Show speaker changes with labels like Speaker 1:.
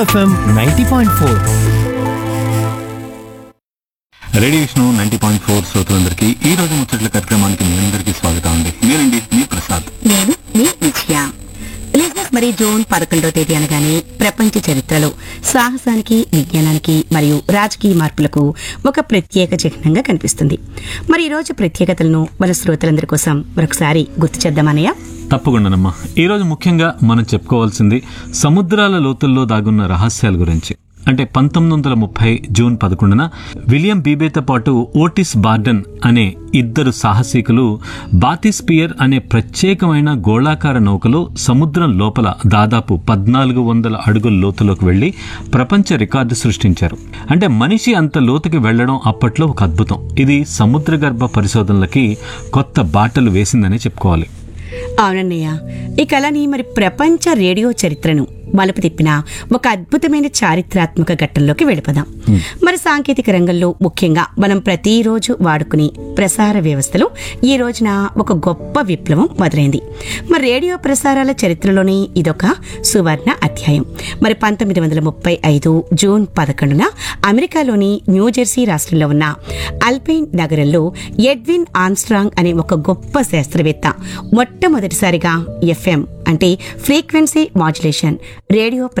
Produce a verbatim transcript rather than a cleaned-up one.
Speaker 1: FM ninety point four.
Speaker 2: Radio Vishnu ninety point four శ్రోతలందరికీ ఈ రోజు ముచ్చట్ల కార్యక్రమానికి మీ అందరికీ స్వాగతం అండి. నేనండి మీ ప్రసాద్.
Speaker 3: నేను మీ విజయ. లిజనర్స్, మరి జూన్ పదకొండో తేదీ అనగానే ప్రపంచ చరిత్రలో సాహసానికి, విజ్ఞానానికి మరియు రాజకీయ మార్పులకు ఒక ప్రత్యేక చిహ్నంగా కనిపిస్తుంది. మరి ఈ రోజు ప్రత్యేకతలను మన శ్రోతలందరి కోసం మరొకసారి గుర్తు చేద్దామన్నయ్య.
Speaker 2: తప్పకుండానమ్మా. ఈ రోజు ముఖ్యంగా మనం చెప్పుకోవాల్సింది సముద్రాల లోతుల్లో దాగున్న రహస్యాల గురించి. అంటే పంతొమ్మిది వందల ముప్పై జూన్ పదకొండున విలియం బీబేతో పాటు ఓటిస్ బార్డన్ అనే ఇద్దరు సాహసికులు బాతిస్పియర్ అనే ప్రత్యేకమైన గోళాకార నౌకలో సముద్రం లోపల దాదాపు పద్నాలుగు వందల అడుగుల లోతులోకి వెళ్లి ప్రపంచ రికార్డు సృష్టించారు. అంటే మనిషి అంత లోతుకి వెళ్లడం అప్పట్లో ఒక అద్భుతం. ఇది సముద్ర గర్భ పరిశోధనలకి కొత్త బాటలు వేసిందనే చెప్పుకోవాలి.
Speaker 3: అవునన్నయ్య, ఈ కళని మరి ప్రపంచ రేడియో చరిత్రను మలుపు తిప్పిన ఒక అద్భుతమైన చారిత్రాత్మక ఘట్టంలోకి వెళ్ళిపోదాం. మరి సాంకేతిక రంగంలో ముఖ్యంగా మనం ప్రతిరోజు వాడుకునే ప్రసార వ్యవస్థలో ఈ రోజున ఒక గొప్ప విప్లవం మొదలైంది. మరి రేడియో ప్రసారాల చరిత్రలోని ఇదొక సువర్ణ అధ్యాయం. మరి పంతొమ్మిది వందల ముప్పై ఐదు జూన్ పదకొండున అమెరికాలోని న్యూజెర్సీ రాష్ట్రంలో ఉన్న అల్పైన్ నగరంలో ఎడ్విన్ ఆర్మ్స్ట్రాంగ్ అనే ఒక గొప్ప శాస్త్రవేత్త మొట్టమొదటిసారిగా ఎఫ్ఎం అంటే ఫ్రీక్వెన్సీ మాడ్యులేషన్ రేడియో